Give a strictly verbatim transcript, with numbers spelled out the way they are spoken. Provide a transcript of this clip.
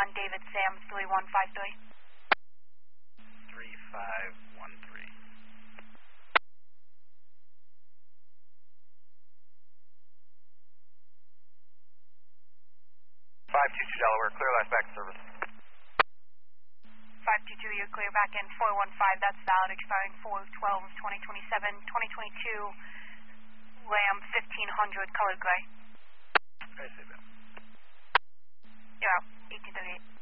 John David Sam three one five three. three five one three. five two two Delaware, clear last back to service. five two two, you're clear back in four one five, that's valid, expiring four twelve twenty twenty-seven, twenty twenty-two, Ram fifteen hundred, colored gray. I see that. You're out, eighteen thirty-eight.